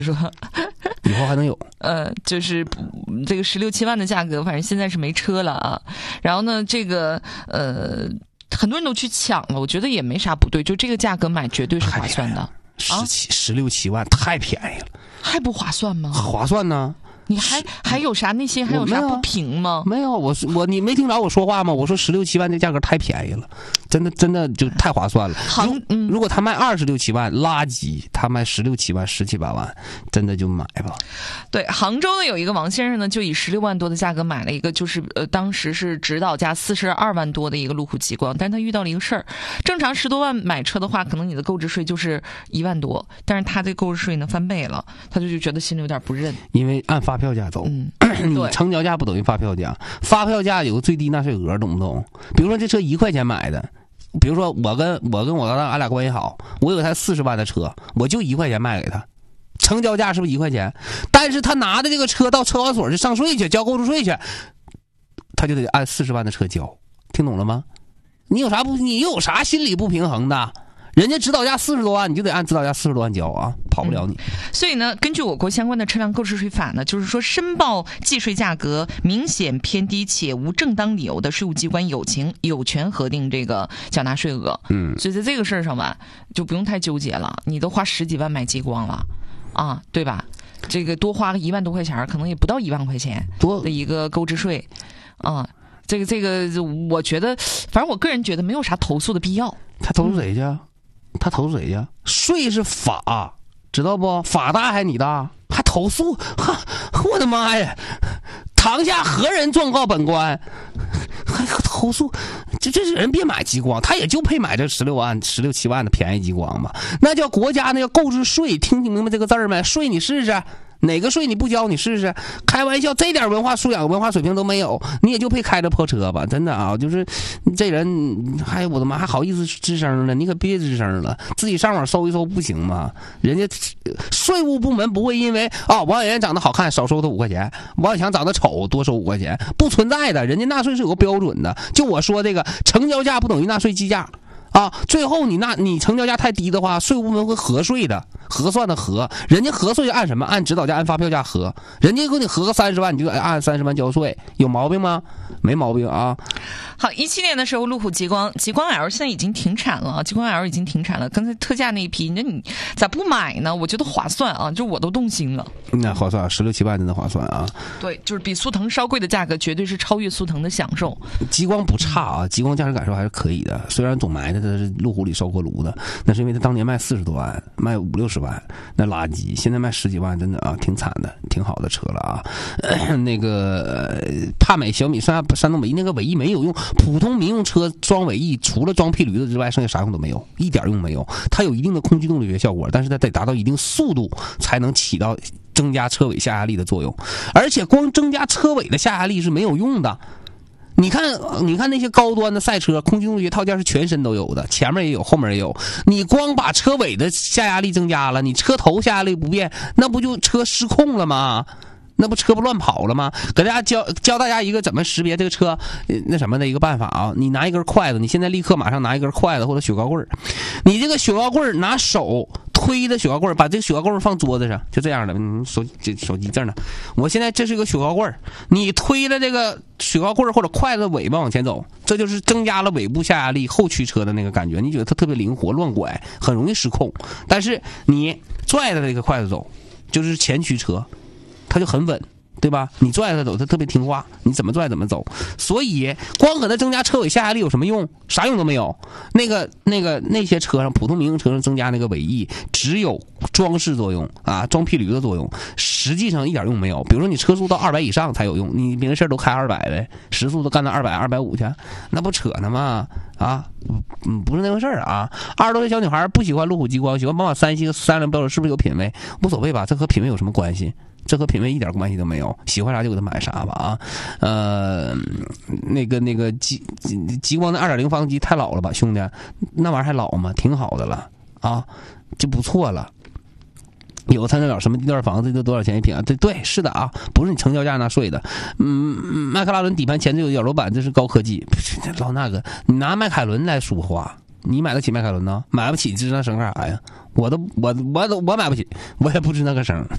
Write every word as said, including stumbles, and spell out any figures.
说以后还能有， 呃，就是这个十六七万的价格，反正现在是没车了啊。然后呢，这个呃，很多人都去抢了，我觉得也没啥不对，就这个价格买绝对是划算的。 十七十六七万太便宜了， 还不划算吗？ 划算呢。 你还还有啥内心还有啥不平吗？ 没有，我我你没听着我说话吗？我说十六七万这价格太便宜了，真的真的就太划算了。如嗯，如果他卖二十六七万垃圾，他卖十六七万十七八万，真的就买吧。 对，杭州呢有一个王先生呢，就以十六万多的价格买了一个，就是呃当时是指导价四十二万多的一个路虎极光，但是他遇到了一个事儿，正常十多万买车的话，可能你的购置税就是一万多，但是他这购置税呢翻倍了，他就就觉得心里有点不认， 因为按发票价走。 嗯， 你成交价不等于发票价，发票价有个最低纳税额，懂不懂？比如说这车一块钱买的，比如说我跟我跟我老大俺俩关系好，我有台四十万的车，我就一块钱卖给他，成交价是不是一块钱？但是他拿的这个车到车管所去上税去，交购置税去，他就得按四十万的车交，听懂了吗？你有啥不？你有啥心理不平衡的？人家指导价四十多万，你就得按指导价四十多万交啊，跑不了你。 嗯、所以呢，根据我国相关的车辆购置税法呢，就是说申报计税价格明显偏低且无正当理由的，税务机关有情有权核定这个缴纳税额。 嗯， 所以在这个事儿上吧，就不用太纠结了。你都花十几万买极光了，啊，对吧？这个多花个一万多块钱，可能也不到一万块钱的一个购置税，啊。这个这个，我觉得，反正我个人觉得没有啥投诉的必要。 他投诉谁去？嗯、他投诉谁去？税是法，知道不？法大还是你大？还投诉？哈，我的妈呀！堂下何人状告本官？还投诉？这这人别买极光，他也就配买这十六万、十六七万的便宜极光吧？那叫国家那叫购置税，听明白这个字儿没？税你试试。哪个税你不交你试试？开玩笑，这点文化素养文化水平都没有，你也就配开着破车吧，真的啊！就是这人还我的妈还好意思吱声了，你可别吱声了，自己上网搜一搜不行吗？人家税务部门不会因为啊、哦、王小岩长得好看少收他五块钱，王小强长得丑多收五块钱，不存在的，人家纳税是有个标准的。就我说这个成交价不等于纳税计价。啊，最后你那你成交价太低的话，税务部门会核税的，核算的核，人家核税按什么？按指导价，按发票价核。人家给你核个三十万，你就按三十万交税，有毛病吗？没毛病啊。 好，一七年的时候，路虎极光极光 L 现在已经停产了，极光 L 已经停产了。刚才特价那一批，那你咋不买呢？我觉得划算啊，就我都动心了。 那划算，十六七万真的划算啊。 对，就是比速腾稍贵的价格，绝对是超越速腾的享受。 极光不差啊，极光驾驶感受还是可以的，虽然总埋汰它是路虎里烧锅炉的，那是因为它当年卖四十多万，卖五六十万，那垃圾，现在卖十几万，真的啊，挺惨的，挺好的车了啊。呃、那个帕美、小米、山山东尾翼那个尾翼没有用，普通民用车装尾翼，除了装屁驴子之外，剩下啥用都没有，一点用没有。它有一定的空气动力学效果，但是它得达到一定速度才能起到增加车尾下压力的作用，而且光增加车尾的下压力是没有用的。你看，你看那些高端的赛车，空气动力学套件是全身都有的，前面也有，后面也有。你光把车尾的下压力增加了，你车头下压力不变，那不就车失控了吗？那不车不乱跑了吗？给大家教教大家一个怎么识别这个车那什么的一个办法啊！你拿一根筷子，你现在立刻马上拿一根筷子或者雪糕棍儿，你这个雪糕棍儿拿手推的雪糕棍儿，把这个雪糕棍儿放桌子上，就这样的。嗯，手这手机这儿呢。我现在这是一个雪糕棍儿，你推的这个雪糕棍儿或者筷子尾巴往前走，这就是增加了尾部下压力、后驱车的那个感觉。你觉得它特别灵活，乱拐，很容易失控。但是你拽着这个筷子走，就是前驱车。它就很稳，对吧？你拽它走，它特别听话，你怎么拽怎么走。所以光搁它增加车尾下压力有什么用？啥用都没有。那个、那个、那些车上，普通民用车上增加那个尾翼，只有装饰作用啊，装屁驴的作用，实际上一点用没有。比如说你车速到二百以上才有用，你没事都开二百呗，时速都干到二百、二百五去，那不扯呢吗？啊，嗯，不是那回事儿啊。二十多岁小女孩不喜欢路虎极光，喜欢宝马三系和三菱标准，是不是有品位？无所谓吧，这和品位有什么关系？这和品味一点关系都没有，喜欢啥就给他买啥吧啊！呃，那个那个极极光的 二点零 发动机太老了吧，兄弟，那玩意儿还老吗？挺好的了啊，就不错了。有他那点什么地段房子就多少钱一平啊？对对，是的啊，不是你成交价纳税的。嗯，迈凯伦底盘前置有摇轴板，这是高科技。老那个，你拿迈凯伦来说话，你买得起迈凯伦呢？买不起，知道那省干啥呀？我都我我都我买不起，我也不知那个省。